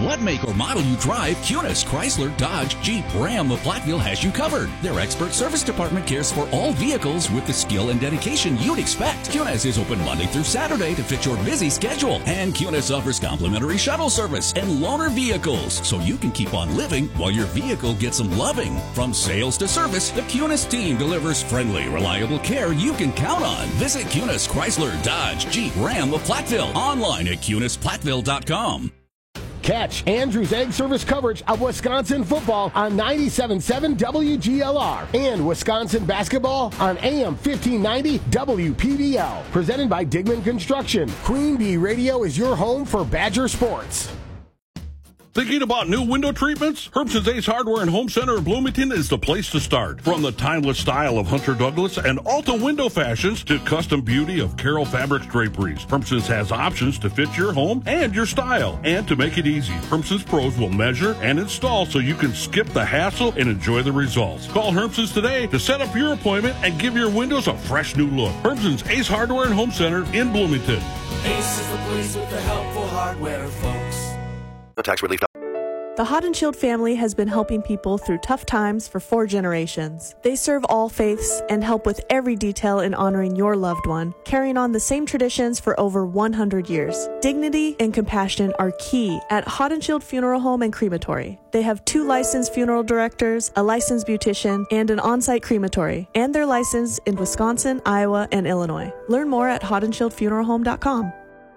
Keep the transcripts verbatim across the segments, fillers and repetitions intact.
what make or model you drive, Kunis, Chrysler, Dodge, Jeep, Ram of Platteville has you covered. Their expert service department cares for all vehicles with the skill and dedication you'd expect. Kunis is open Monday through Saturday to fit your busy schedule. And Kunis offers complimentary shuttle service and loaner vehicles, so you can keep on living while your vehicle gets some loving. From sales to service, the Kunis team delivers friendly, reliable care you can count on. Visit Kunis, Chrysler, Dodge, Jeep, Ram of Platteville. Online at kunis platteville dot com. Catch Andrew's Egg Service coverage of Wisconsin football on ninety-seven point seven W G L R and Wisconsin basketball on A M fifteen ninety W P B L. Presented by Digman Construction. Queen Bee Radio is your home for Badger sports. Thinking about new window treatments? Herbson's Ace Hardware and Home Center in Bloomington is the place to start. From the timeless style of Hunter Douglas and Alta window fashions to custom beauty of Carroll Fabrics draperies, Herbson's has options to fit your home and your style. And to make it easy, Herbson's pros will measure and install so you can skip the hassle and enjoy the results. Call Herbson's today to set up your appointment and give your windows a fresh new look. Herbson's Ace Hardware and Home Center in Bloomington. Ace is the place with the helpful hardware, folks. The tax relief. The Hot and Chilled family has been helping people through tough times for four generations. They serve all faiths and help with every detail in honoring your loved one, carrying on the same traditions for over one hundred years. Dignity and compassion are key at Hot and Chilled Funeral Home and Crematory. They have two licensed funeral directors, a licensed beautician, and an on-site crematory, and they're licensed in Wisconsin, Iowa, and Illinois. Learn more at hot and chilled funeral home dot com.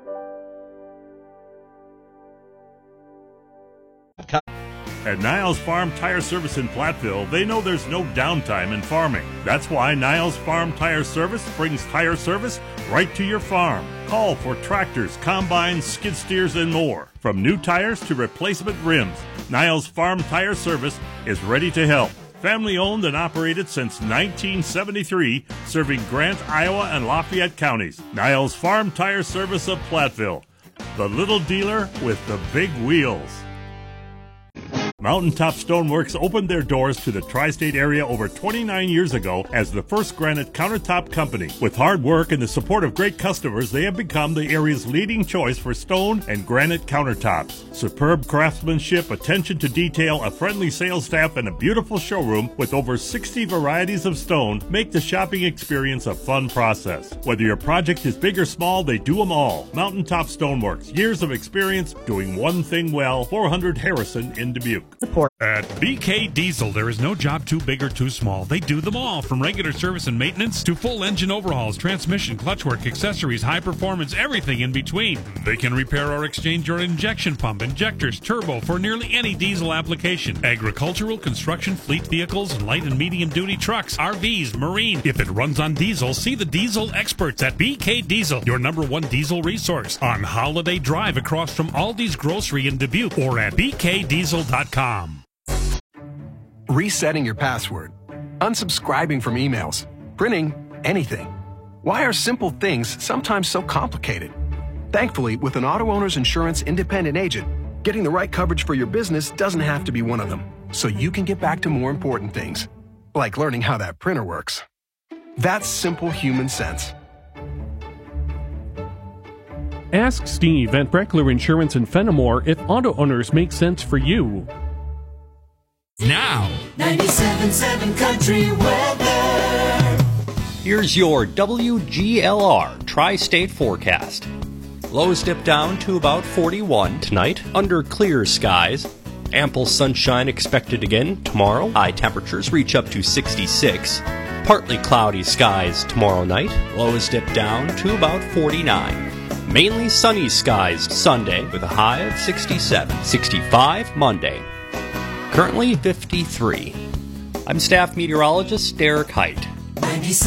At Niles Farm Tire Service in Platteville, they know there's no downtime in farming. That's why Niles Farm Tire Service brings tire service right to your farm. Call for tractors, combines, skid steers, and more. From new tires to replacement rims, Niles Farm Tire Service is ready to help. Family owned and operated since nineteen seventy-three, serving Grant, Iowa, and Lafayette counties. Niles Farm Tire Service of Platteville, the little dealer with the big wheels. Mountaintop Stoneworks opened their doors to the tri-state area over twenty-nine years ago as the first granite countertop company. With hard work and the support of great customers, they have become the area's leading choice for stone and granite countertops. Superb craftsmanship, attention to detail, a friendly sales staff, and a beautiful showroom with over sixty varieties of stone make the shopping experience a fun process. Whether your project is big or small, they do them all. Mountaintop Stoneworks, years of experience doing one thing well. four hundred Harrison in Dubuque. Support. At B K Diesel, there is no job too big or too small. They do them all, from regular service and maintenance to full engine overhauls, transmission, clutch work, accessories, high performance, everything in between. They can repair or exchange your injection pump, injectors, turbo for nearly any diesel application. Agricultural, construction, fleet vehicles, and light and medium duty trucks, R Vs, marine. If it runs on diesel, see the diesel experts at B K Diesel, your number one diesel resource, on Holiday Drive across from Aldi's Grocery in Dubuque, or at b k diesel dot com. Resetting your password, unsubscribing from emails, printing anything. Why are simple things sometimes so complicated? Thankfully, with an Auto Owners Insurance independent agent, getting the right coverage for your business doesn't have to be one of them, so you can get back to more important things, like learning how that printer works. That's simple human sense. Ask Steve at Breckler Insurance in Fenimore if auto owners make sense for you. Now, ninety-seven point seven Country Weather. Here's your W G L R Tri-State forecast. Lows dip down to about forty-one tonight under clear skies. Ample sunshine expected again tomorrow. High temperatures reach up to sixty-six. Partly cloudy skies tomorrow night. Lows dip down to about forty-nine. Mainly sunny skies Sunday with a high of sixty-seven. sixty-five Monday. Currently fifty-three. I'm staff meteorologist Derek Height.